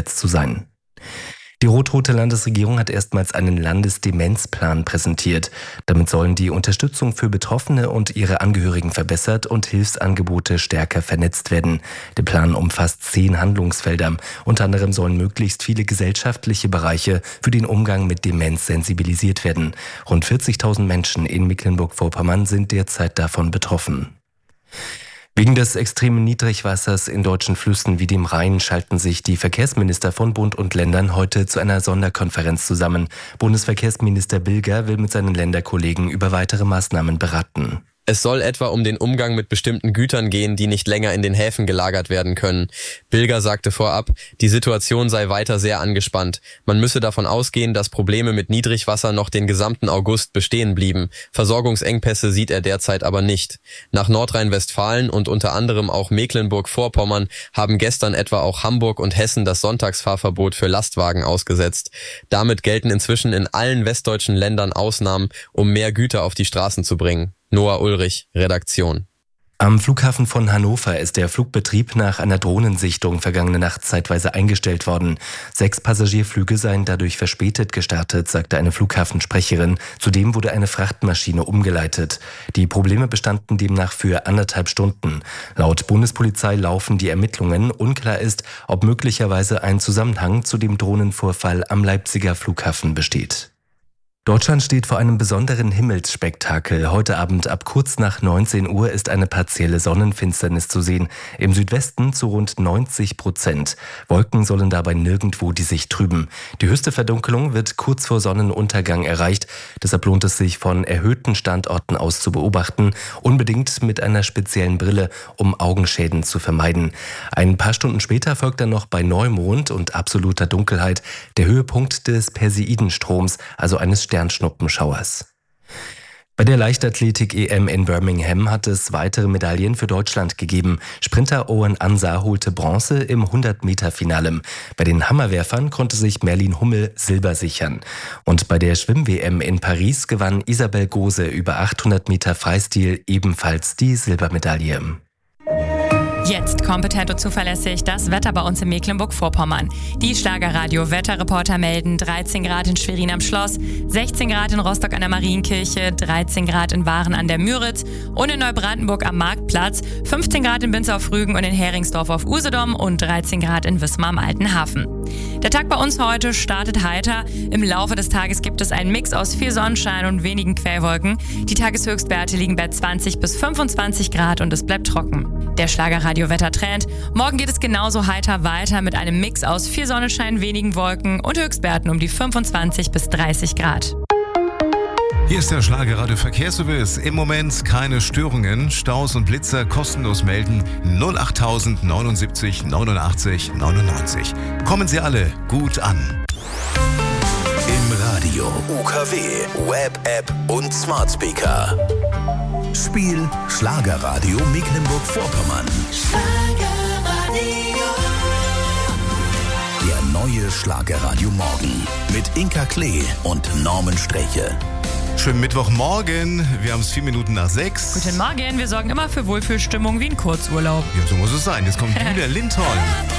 ausgesetzt zu sein. Die rot-rote Landesregierung hat erstmals einen Landesdemenzplan präsentiert. Damit sollen die Unterstützung für Betroffene und ihre Angehörigen verbessert und Hilfsangebote stärker vernetzt werden. Der Plan umfasst 10 Handlungsfelder. Unter anderem sollen möglichst viele gesellschaftliche Bereiche für den Umgang mit Demenz sensibilisiert werden. Rund 40.000 Menschen in Mecklenburg-Vorpommern sind derzeit davon betroffen. Wegen des extremen Niedrigwassers in deutschen Flüssen wie dem Rhein schalten sich die Verkehrsminister von Bund und Ländern heute zu einer Sonderkonferenz zusammen. Bundesverkehrsminister Bilger will mit seinen Länderkollegen über weitere Maßnahmen beraten. Es soll etwa um den Umgang mit bestimmten Gütern gehen, die nicht länger in den Häfen gelagert werden können. Bilger sagte vorab, die Situation sei weiter sehr angespannt. Man müsse davon ausgehen, dass Probleme mit Niedrigwasser noch den gesamten August bestehen blieben. Versorgungsengpässe sieht er derzeit aber nicht. Nach Nordrhein-Westfalen und unter anderem auch Mecklenburg-Vorpommern haben gestern etwa auch Hamburg und Hessen das Sonntagsfahrverbot für Lastwagen ausgesetzt. Damit gelten inzwischen in allen westdeutschen Ländern Ausnahmen, um mehr Güter auf die Straßen zu bringen. Noah Ulrich, Redaktion. Am Flughafen von Hannover ist der Flugbetrieb nach einer Drohnensichtung vergangene Nacht zeitweise eingestellt worden. 6 Passagierflüge seien dadurch verspätet gestartet, sagte eine Flughafensprecherin. Zudem wurde eine Frachtmaschine umgeleitet. Die Probleme bestanden demnach für 1,5 Stunden. Laut Bundespolizei laufen die Ermittlungen. Unklar ist, ob möglicherweise ein Zusammenhang zu dem Drohnenvorfall am Leipziger Flughafen besteht. Deutschland steht vor einem besonderen Himmelsspektakel. Heute Abend ab kurz nach 19 Uhr ist eine partielle Sonnenfinsternis zu sehen. Im Südwesten zu rund 90%. Wolken sollen dabei nirgendwo die Sicht trüben. Die höchste Verdunkelung wird kurz vor Sonnenuntergang erreicht. Deshalb lohnt es sich, von erhöhten Standorten aus zu beobachten. Unbedingt mit einer speziellen Brille, um Augenschäden zu vermeiden. Ein paar Stunden später folgt dann noch bei Neumond und absoluter Dunkelheit der Höhepunkt des Perseidenstroms, also eines Sternschnuppenschauers. Bei der Leichtathletik-EM in Birmingham hat es weitere Medaillen für Deutschland gegeben. Sprinter Owen Ansah holte Bronze im 100-Meter-Finale. Bei den Hammerwerfern konnte sich Merlin Hummel Silber sichern. Und bei der Schwimm-WM in Paris gewann Isabel Gose über 800 Meter Freistil ebenfalls die Silbermedaille. Jetzt kompetent und zuverlässig das Wetter bei uns in Mecklenburg-Vorpommern. Die Schlagerradio-Wetterreporter melden 13 Grad in Schwerin am Schloss, 16 Grad in Rostock an der Marienkirche, 13 Grad in Waren an der Müritz und in Neubrandenburg am Marktplatz, 15 Grad in Binz auf Rügen und in Heringsdorf auf Usedom und 13 Grad in Wismar am Alten Hafen. Der Tag bei uns heute startet heiter. Im Laufe des Tages gibt es einen Mix aus viel Sonnenschein und wenigen Quellwolken. Die Tageshöchstwerte liegen bei 20 bis 25 Grad und es bleibt trocken. Der Schlagerradio-Wettertrend. Morgen geht es genauso heiter weiter mit einem Mix aus viel Sonnenschein, wenigen Wolken und Höchstwerten um die 25 bis 30 Grad. Hier ist der Schlagerradio Verkehrsservice. Im Moment keine Störungen. Staus und Blitzer kostenlos melden 08000 79 89 99. Kommen Sie alle gut an. Im Radio, UKW, Web, App und Smart Speaker. Spiel Schlagerradio Mecklenburg-Vorpommern. Schlagerradio. Der neue Schlagerradio Morgen mit Inka Klee und Norman Streche. Schönen Mittwochmorgen, wir haben es 4 Minuten nach 6. Guten Morgen, wir sorgen immer für Wohlfühlstimmung wie in Kurzurlaub. Ja, so muss es sein. Jetzt kommt Julia Lindholm.